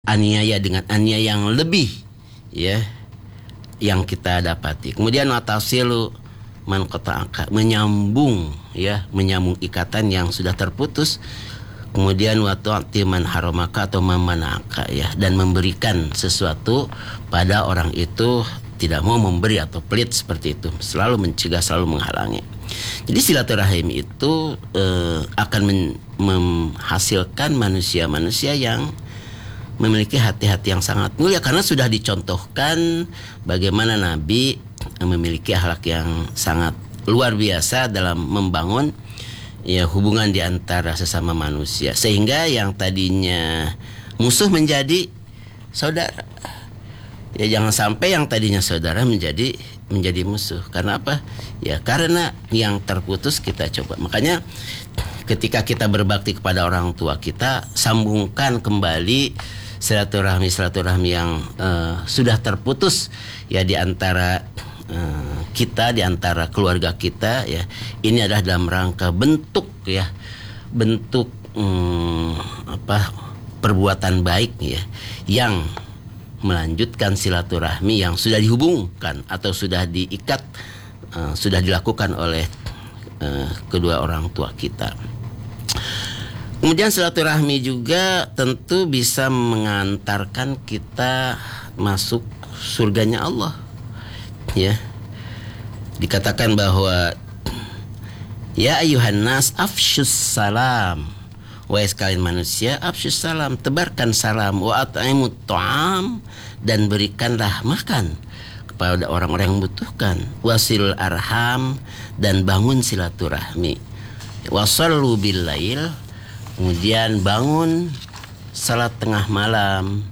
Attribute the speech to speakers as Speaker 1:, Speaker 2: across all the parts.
Speaker 1: aniaya dengan aniaya yang lebih, ya, yang kita dapati. Kemudian watasilu man qata'aka, menyambung, ya, menyambung ikatan yang sudah terputus. Kemudian watu'ti man haramaka atau memanaka, ya, dan memberikan sesuatu pada orang itu tidak mau memberi atau pelit seperti itu, selalu mencegah, selalu menghalangi. Jadi silaturahim itu akan menghasilkan manusia-manusia yang memiliki hati-hati yang sangat mulia, karena sudah dicontohkan bagaimana Nabi memiliki akhlak yang sangat luar biasa dalam membangun, ya, hubungan di antara sesama manusia, sehingga yang tadinya musuh menjadi saudara. Ya, jangan sampai yang tadinya saudara menjadi musuh. Karena apa? Ya, karena yang terputus kita coba. Makanya ketika kita berbakti kepada orang tua kita, sambungkan kembali silaturahmi yang sudah terputus, ya, di antara kita, di antara keluarga kita, ya. Ini adalah dalam rangka bentuk, ya, bentuk perbuatan baik, ya, yang melanjutkan silaturahmi yang sudah dihubungkan atau sudah diikat, sudah dilakukan oleh kedua orang tua kita. Kemudian silaturahmi juga tentu bisa mengantarkan kita masuk surganya Allah, ya. Dikatakan bahwa ya ayuhan nas afsyus salam, wahai sekalian manusia, afsyus salam, tebarkan salam, wa at'imut ta'am, dan berikanlah makan kepada orang-orang yang membutuhkan, wasil arham, dan bangun silaturahmi, wasallu bil lail, kemudian bangun salat tengah malam,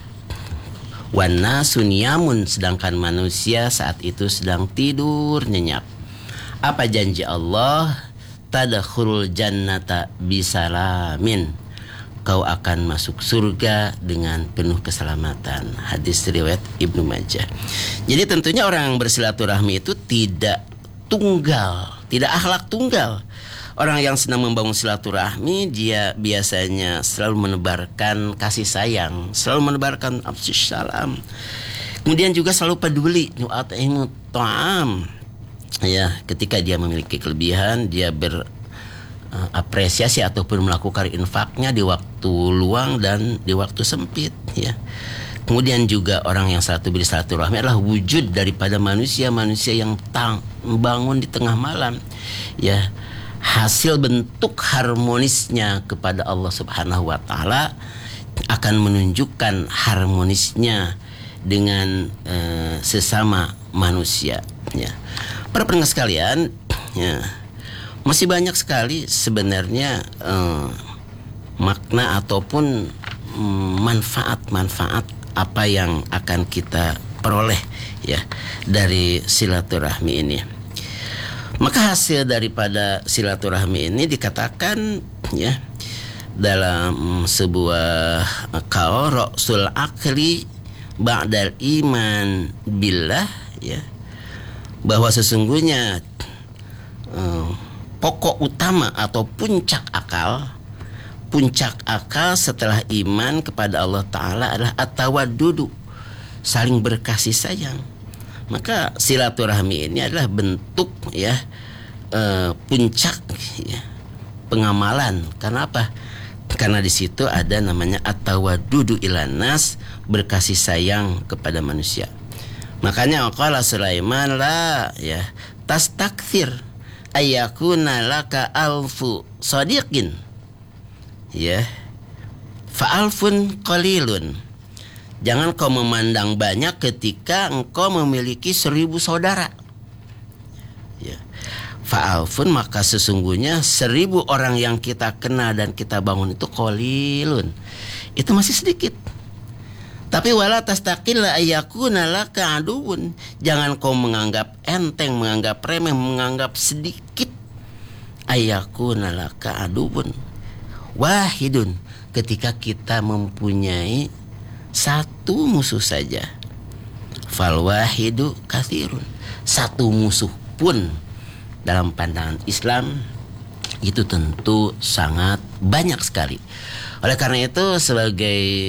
Speaker 1: wan nasu niyamun, sedangkan manusia saat itu sedang tidur nyenyak. Apa janji Allah? Tadkhulul jannata bisalamin, kau akan masuk surga dengan penuh keselamatan. Hadis riwayat Ibnu Majah. Jadi tentunya orang yang bersilaturahmi itu tidak tunggal, tidak akhlak tunggal. Orang yang senang membangun silaturahmi, dia biasanya selalu menebarkan kasih sayang, selalu menebarkan afsyus salam. Kemudian juga selalu peduli, nu'at'imut ta'am. Ya, ketika dia memiliki kelebihan, dia berapresiasi ataupun melakukan infaknya di waktu luang dan di waktu sempit, ya. Kemudian juga orang yang satu bersilaturahmi adalah wujud daripada manusia-manusia yang membangun di tengah malam, ya. Hasil bentuk harmonisnya kepada Allah Subhanahu wa taala akan menunjukkan harmonisnya dengan sesama manusia, ya. Para pendengar sekalian, ya, masih banyak sekali sebenarnya makna ataupun manfaat-manfaat apa yang akan kita peroleh, ya, dari silaturahmi ini. Maka hasil daripada silaturahmi ini dikatakan, ya, dalam sebuah qaul ra'sul akli ba'dal iman billah, ya, bahwa sesungguhnya pokok utama atau puncak akal setelah iman kepada Allah Ta'ala adalah at-tawaddudu, saling berkasih sayang. Maka silaturahmi ini adalah bentuk, ya, puncak, ya, pengamalan. Karena apa? Karena di situ ada namanya at-tawaddudu ilan nas, berkasih sayang kepada manusia. Makanya qala Sulaiman la, ya, tastakthir ayyakuna laka alfu sadiqin, ya, fa alfun qalilun. Jangan kau memandang banyak ketika engkau memiliki 1000 saudara, ya. Fa alfun, maka sesungguhnya 1000 orang yang kita kenal dan kita bangun itu qalilun, itu masih sedikit. Tapi wala tastaqil ayyakuna laka aduun, jangan kau menganggap enteng, menganggap remeh, menganggap sedikit. Ayyakuna laka aduun wahidun, ketika kita mempunyai satu musuh saja. Fal wahidu katsirun, satu musuh pun dalam pandangan Islam itu tentu sangat banyak sekali. Oleh karena itu sebagai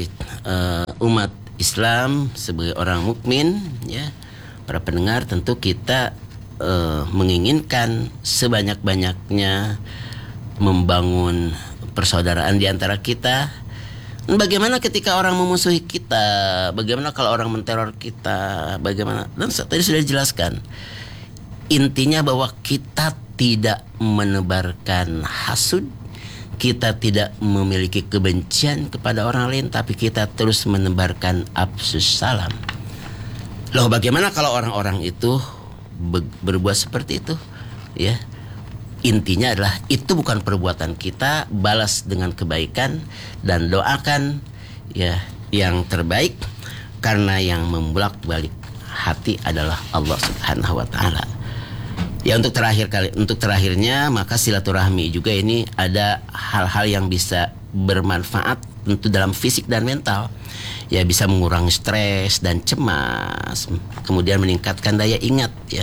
Speaker 1: umat Islam sebagai orang mukmin, ya, para pendengar, tentu kita menginginkan sebanyak-banyaknya membangun persaudaraan di antara kita. Bagaimana ketika orang memusuhi kita? Bagaimana kalau orang menteror kita? Bagaimana? Dan tadi sudah dijelaskan. Intinya bahwa kita tidak menebarkan hasud, kita tidak memiliki kebencian kepada orang lain, tapi kita terus menebarkan afsus salam. Loh, bagaimana kalau orang-orang itu berbuat seperti itu? Ya, intinya adalah itu bukan perbuatan kita, balas dengan kebaikan dan doakan ya yang terbaik, karena yang membolak-balik hati adalah Allah Subhanahu wa taala. Ya, untuk terakhirnya, maka silaturahmi juga ini ada hal-hal yang bisa bermanfaat tentu dalam fisik dan mental. Ya, bisa mengurangi stres dan cemas, kemudian meningkatkan daya ingat ya.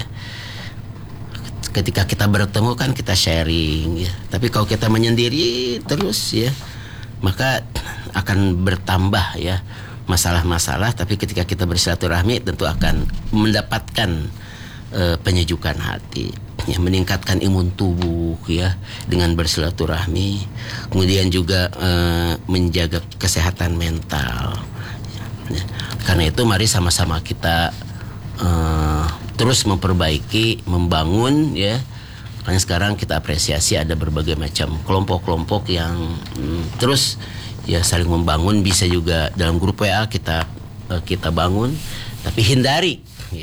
Speaker 1: Ketika kita bertemu kan kita sharing ya. Tapi kalau kita menyendiri terus ya, maka akan bertambah ya masalah-masalah. Tapi ketika kita bersilaturahmi tentu akan mendapatkan penyejukan hati ya, meningkatkan imun tubuh ya dengan bersilaturahmi. Kemudian juga menjaga kesehatan mental ya. Karena itu mari sama-sama kita terus memperbaiki, membangun ya. Karena sekarang kita apresiasi ada berbagai macam kelompok-kelompok yang terus ya saling membangun. Bisa juga dalam grup WA kita bangun, tapi hindari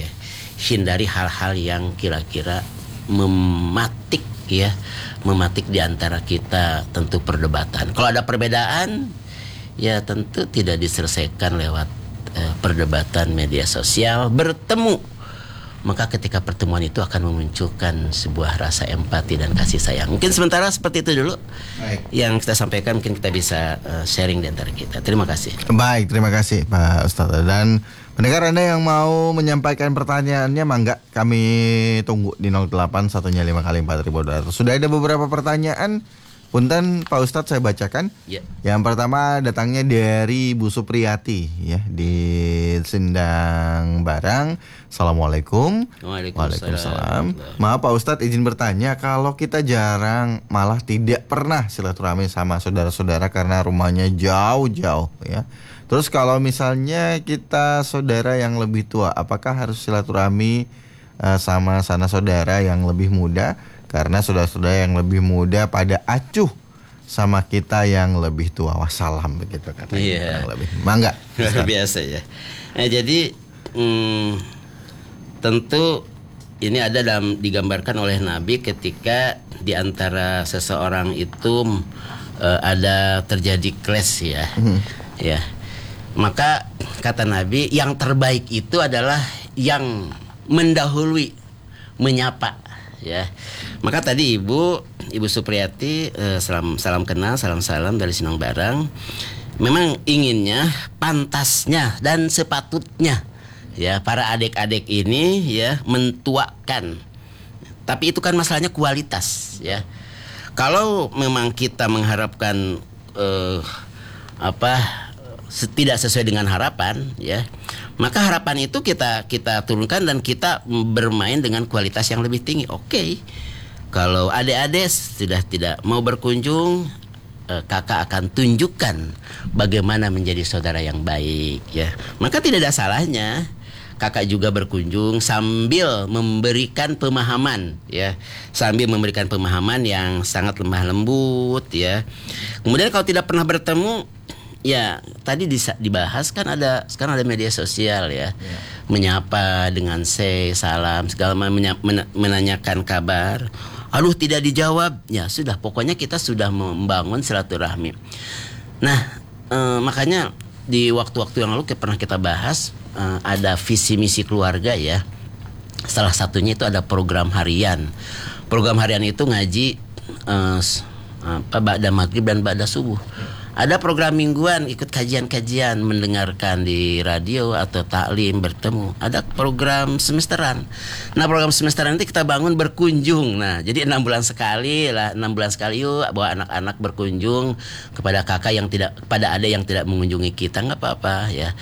Speaker 1: hal-hal yang kira-kira mematik di antara kita, tentu perdebatan. Kalau ada perbedaan ya tentu tidak diselesaikan lewat perdebatan media sosial. Bertemu, maka ketika pertemuan itu akan memunculkan sebuah rasa empati dan kasih sayang. Mungkin sementara seperti itu dulu. Baik. Yang kita sampaikan, mungkin kita bisa sharing di antara kita. Terima kasih.
Speaker 2: Baik, terima kasih Pak Ustadz. Dan pendengar Anda yang mau menyampaikan pertanyaannya, mangga kami tunggu di 0815 kali 4.200. Sudah ada beberapa pertanyaan. Punten Pak Ustadz, saya bacakan.
Speaker 1: Ya.
Speaker 2: Yang pertama datangnya dari Bu Supriyati ya di Sindang Barang. Assalamualaikum. Waalaikumsalam. Maaf Pak Ustadz, izin bertanya, kalau kita jarang, malah tidak pernah silaturahmi sama saudara-saudara karena rumahnya jauh-jauh ya. Terus kalau misalnya kita saudara yang lebih tua, apakah harus silaturahmi sama sanak saudara yang lebih muda? Karena saudara-saudara yang lebih muda pada acuh sama kita yang lebih tua. Wassalam, begitu katanya.
Speaker 1: Iya.
Speaker 2: Lebih. Mangga.
Speaker 1: Luar biasa ya. Nah, jadi tentu ini ada digambarkan oleh Nabi ketika di antara seseorang itu ada terjadi clash ya. Ya. Maka kata Nabi, yang terbaik itu adalah yang mendahului menyapa ya. Maka tadi Ibu Supriyati, salam kenal, salam dari Sindang Barang. Memang inginnya, pantasnya dan sepatutnya ya para adik-adik ini ya mentuakan. Tapi itu kan masalahnya kualitas ya. Kalau memang kita mengharapkan tidak sesuai dengan harapan ya, maka harapan itu kita turunkan dan kita bermain dengan kualitas yang lebih tinggi. Oke. Kalau adik-adik sudah tidak mau berkunjung, kakak akan tunjukkan bagaimana menjadi saudara yang baik ya. Maka tidak ada salahnya kakak juga berkunjung sambil memberikan pemahaman ya, sambil memberikan pemahaman yang sangat lemah lembut ya. Kemudian kalau tidak pernah bertemu, ya tadi dibahas kan sekarang ada media sosial ya. Menyapa dengan salam segala menanyakan kabar. Aduh, tidak dijawab. Ya sudah, pokoknya kita sudah membangun silaturahmi. Nah, makanya di waktu-waktu yang lalu pernah kita bahas ada visi misi keluarga ya. Salah satunya itu ada program harian. Program harian itu ngaji ba'da maghrib dan ba'da subuh. Ada program mingguan, ikut kajian-kajian, mendengarkan di radio atau taklim, bertemu. Ada program semesteran. Nah, program semesteran itu kita bangun berkunjung. Nah, jadi 6 bulan sekali lah, 6 bulan sekali yuk bawa anak-anak berkunjung kepada kakak yang tidak, pada ada yang tidak mengunjungi kita, nggak apa-apa ya.